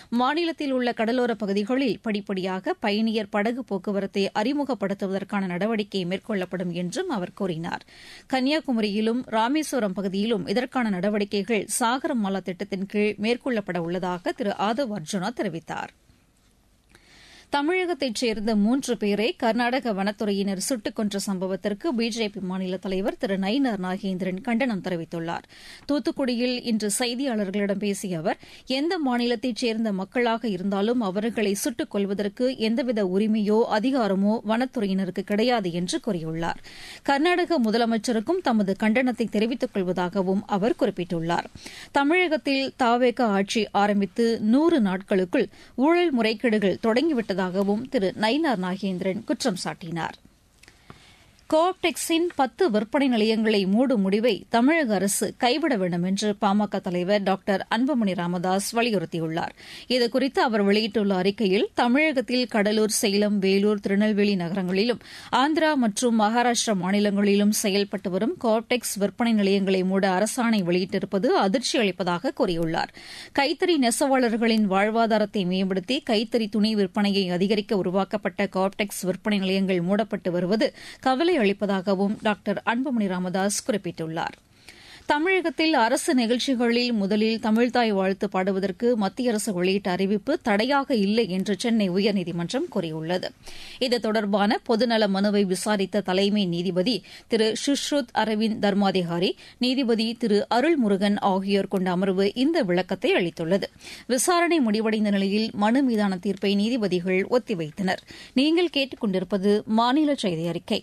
மாநிலத்தில் உள்ள கடலோரப் பகுதிகளில் படிப்படியாக பயணியர் படகு போக்குவரத்தை அறிமுகப்படுத்துவதற்கான நடவடிக்கை மேற்கொள்ளப்படும் என்றும் அவர் கூறினார். கன்னியாகுமரியிலும் ராமேஸ்வரம் பகுதியிலும் இதற்கான நடவடிக்கைகள் சாகரமாலா திட்டத்தின் கீழ் மேற்கொள்ளப்பட உள்ளதாக திரு ஆதவ் அர்ஜுனா தெரிவித்தார். தமிழகத்தைச் சேர்ந்த 3 பேரை கர்நாடக வனத்துறையினர் சுட்டுக் கொன்ற சம்பவத்திற்கு பிஜேபி மாநில தலைவர் திரு நயினார் நாகேந்திரன் கண்டனம் தெரிவித்துள்ளார். தூத்துக்குடியில் இன்று செய்தியாளர்களிடம் பேசிய அவர், எந்த மாநிலத்தைச் சேர்ந்த மக்களாக இருந்தாலும் அவர்களை சுட்டுக் கொல்வதற்கு எந்தவித உரிமையோ அதிகாரமோ வனத்துறையினருக்கு கிடையாது என்று கூறியுள்ளார். கர்நாடக முதலமைச்சருக்கும் தமது கண்டனத்தை தெரிவித்துக் கொள்வதாகவும் அவர் குறிப்பிட்டுள்ளார். தமிழகத்தில் தாவேகா ஆட்சி ஆரம்பித்து 100 நாட்களுக்குள் ஊழல் முறைகேடுகள் தொடங்கிவிட்டது திரு நயினார் நாகேந்திரன் குற்றம் சாட்டினார். கோஆப்டெக்ஸின் 10 விற்பனை நிலையங்களை மூடும் முடிவை தமிழக அரசு கைவிட வேண்டும் என்று பாமக தலைவர் டாக்டர் அன்புமணி ராமதாஸ் வலியுறுத்தியுள்ளார். இதுகுறித்து அவர் வெளியிட்டுள்ள அறிக்கையில், தமிழகத்தில் கடலூர், சேலம், வேலூர், திருநெல்வேலி நகரங்களிலும் ஆந்திரா மற்றும் மகாராஷ்டிரா மாநிலங்களிலும் செயல்பட்டு வரும் கோஆப்டெக்ஸ் விற்பனை நிலையங்களை மூட அரசாணை வெளியிட்டிருப்பது அதிர்ச்சி அளிப்பதாக கூறியுள்ளார். கைத்தறி நெசவாளர்களின் வாழ்வாதாரத்தை மேம்படுத்தி கைத்தறி துணி விற்பனையை அதிகரிக்க உருவாக்கப்பட்ட கோஆப்டெக்ஸ் விற்பனை நிலையங்கள் மூடப்பட்டு வருவது கவலை அளிப்பதாகவும் டாக்டர் அன்புமணி ராமதாஸ் குறிப்பிட்டுள்ளார். தமிழகத்தில் அரசு நிகழ்ச்சிகளில் முதலில் தமிழ்தாய் வாழ்த்து பாடுவதற்கு மத்திய அரசு வெளியிட்ட அறிவிப்பு தடையாக இல்லை என்று சென்னை உயர்நீதிமன்றம் கூறியுள்ளது. இது தொடர்பான பொதுநல மனுவை விசாரித்த தலைமை நீதிபதி திரு சுஷ்ருத் அரவிந்த் தர்மாதிகாரி, நீதிபதி திரு அருள்முருகன் ஆகியோர் கொண்ட அமர்வு இந்த விளக்கத்தை அளித்துள்ளது. விசாரணை முடிவடைந்த நிலையில் மனு மீதான தீர்ப்பை நீதிபதிகள் ஒத்திவைத்தனர். நீங்கள் கேட்டுக் கொண்டிருப்பது மாநில செய்தி அறிக்கை.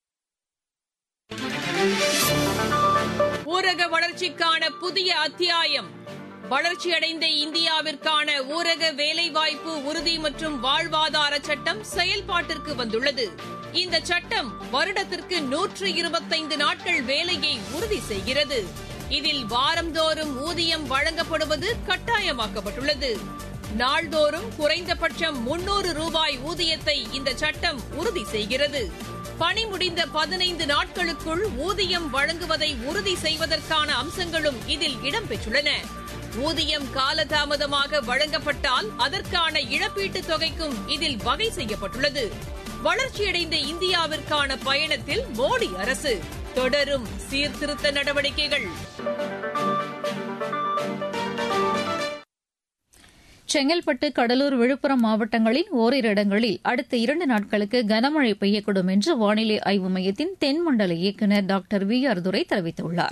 ஊரக வளர்ச்சிக்கான புதிய அத்தியாயம். வளர்ச்சியடைந்த இந்தியாவிற்கான ஊரக வேலைவாய்ப்பு உறுதி மற்றும் வாழ்வாதார சட்டம் செயல்பாட்டிற்கு வந்துள்ளது. இந்த சட்டம் வருடத்திற்கு 125 நாட்கள் வேலையை உறுதி செய்கிறது. இதில் வாரந்தோறும் ஊதியம் வழங்கப்படுவது கட்டாயமாக்கப்பட்டுள்ளது. நாள்தோறும் குறைந்தபட்சம் 300 ரூபாய் ஊதியத்தை இந்த சட்டம் உறுதி செய்கிறது. பணி முடிந்த 15 நாட்களுக்குள் ஊதியம் வழங்குவதை உறுதி செய்வதற்கான அம்சங்களும் இதில் இடம்பெற்றுள்ளன. ஊதியம் காலதாமதமாக வழங்கப்பட்டால் அதற்கான இழப்பீட்டுத் தொகைக்கும் இதில் வகை செய்யப்பட்டுள்ளது. வளர்ச்சியடைந்த இந்தியாவிற்கான பயணத்தில் மோடி அரசு தொடரும் சீர்திருத்த நடவடிக்கைகள். செங்கல்பட்டு, கடலூர், விழுப்புரம் மாவட்டங்களின் ஓரிரு இடங்களில் அடுத்த 2 நாட்களுக்கு கனமழை பெய்யக்கூடும் என்று வானிலை ஆய்வு மையத்தின் தென்மண்டல இயக்குநர் டாக்டர் VR துரை தெரிவித்துள்ளார்.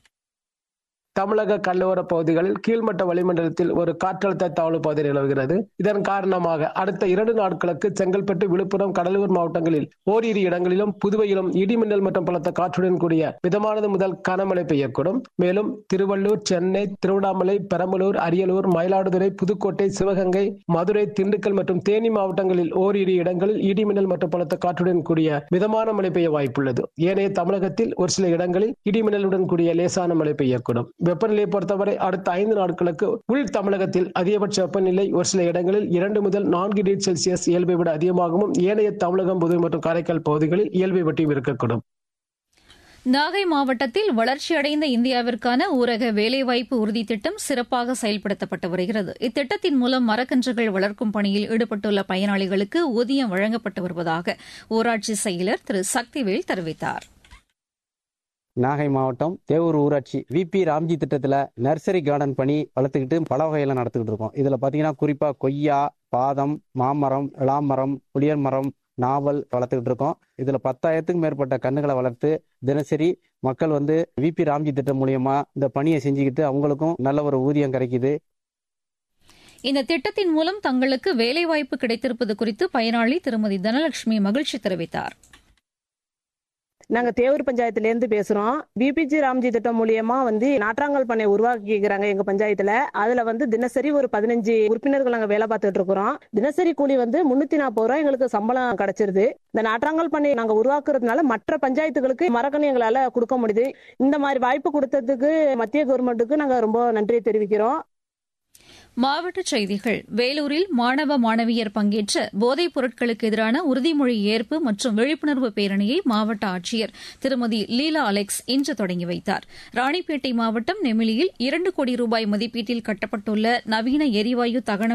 தமிழக கடலோர பகுதிகளில் கீழ்மட்ட வளிமண்டலத்தில் ஒரு காற்றழுத்த தாழ்வு பகுதி நிலவுகிறது. இதன் காரணமாக அடுத்த 2 நாட்களுக்கு செங்கல்பட்டு, விழுப்புரம், கடலூர் மாவட்டங்களில் ஓரிரு இடங்களிலும், புதுவையிலும் இடிமின்னல் மற்றும் பலத்த காற்றுடன் கூடிய மிதமானது முதல் கனமழை பெய்யக்கூடும். மேலும் திருவள்ளூர், சென்னை, திருவண்ணாமலை, பெரம்பலூர், அரியலூர், மயிலாடுதுறை, புதுக்கோட்டை, சிவகங்கை, மதுரை, திண்டுக்கல் மற்றும் தேனி மாவட்டங்களில் ஓரிரு இடங்களில் இடிமின்னல் மற்றும் பலத்த காற்றுடன் கூடிய மிதமான மழை பெய்ய வாய்ப்புள்ளது. ஏனைய தமிழகத்தில் ஒரு சில இடங்களில் இடிமின்னலுடன் கூடிய லேசான மழை பெய்யக்கூடும். வெப்பநிலையை பொறுத்தவரை அடுத்த 5 நாட்களுக்கு உள் தமிழகத்தில் அதிகபட்ச வெப்பநிலை ஒரு சில இடங்களில் 2 முதல் 4 டிகிரி செல்சியஸ் இயல்பை விட அதிகமாகவும், ஏனைய தமிழகம், புதுவை மற்றும் காரைக்கால் பகுதிகளில் இயல்பை வட்டியும் இருக்கக்கூடும். நாகை மாவட்டத்தில் வளர்ச்சியடைந்த இந்தியாவிற்கான ஊரக வேலைவாய்ப்பு உறுதி திட்டம் சிறப்பாக செயல்படுத்தப்பட்டு வருகிறது. இத்திட்டத்தின் மூலம் மரக்கன்றுகள் வளர்க்கும் பணியில் ஈடுபட்டுள்ள பயனாளிகளுக்கு ஊதியம் வழங்கப்பட்டு வருவதாக ஊராட்சி செயலர் திரு சக்திவேல் தெரிவித்தார். நாகை மாவட்டம் தேவூர் ஊராட்சி VP ராம்ஜி திட்டத்தில் நர்சரி கார்டன் பணி வளர்த்துக்கிட்டு பல வகையில நடத்திக்கிட்டு இருக்கோம். இதுல பாத்தீங்கன்னா குறிப்பா கொய்யா, பாதம், மாமரம், இளாமரம், புளியர் மரம், நாவல் வளர்த்துக்கிட்டு இருக்கோம். இதுல 10,000க்கும் மேற்பட்ட கண்ணுகளை வளர்த்து தினசரி மக்கள் VP ராம்ஜி திட்டம் மூலியமா இந்த பணியை செஞ்சுக்கிட்டு அவங்களுக்கும் நல்ல ஒரு ஊதியம் கிடைக்குது. இந்த திட்டத்தின் மூலம் தங்களுக்கு வேலைவாய்ப்பு கிடைத்திருப்பது குறித்து பயனாளி திருமதி தனலட்சுமி மகிழ்ச்சி தெரிவித்தார். நாங்க தேவூர் பஞ்சாயத்துல இருந்து பேசுறோம். VPG ராம்ஜி திட்டம் மூலியமா நாற்றாங்கல் பண்ணை உருவாக்கிக்கிறாங்க எங்க பஞ்சாயத்துல. அதுல தினசரி ஒரு 15 உறுப்பினர்கள் நாங்க வேலை பார்த்துட்டு இருக்கிறோம். தினசரி கூலி 340 ரூபாய் எங்களுக்கு சம்பளம் கிடைச்சிருது. இந்த நாற்றாங்கல் பண்ணை நாங்க உருவாக்குறதுனால மற்ற பஞ்சாயத்துகளுக்கு மரக்கணி எங்களால கொடுக்க முடியுது. இந்த மாதிரி வாய்ப்பு கொடுத்ததுக்கு மத்திய கவர்மெண்ட்டுக்கு நாங்க ரொம்ப நன்றி தெரிவிக்கிறோம். மாவட்டச் செய்திகள். வேலூரில் மாணவ மாணவியர் பங்கேற்ற போதைப் பொருட்களுக்கு எதிரான உறுதிமொழி ஏற்பு மற்றும் விழிப்புணர்வு பேரணியை மாவட்ட ஆட்சியர் திருமதி லீலா அலெக்ஸ் இன்று தொடங்கி வைத்தார். ராணிப்பேட்டை மாவட்டம் நெமிலியில் 2 கோடி ரூபாய் மதிப்பீட்டில் கட்டப்பட்டுள்ள நவீன எரிவாயு தகன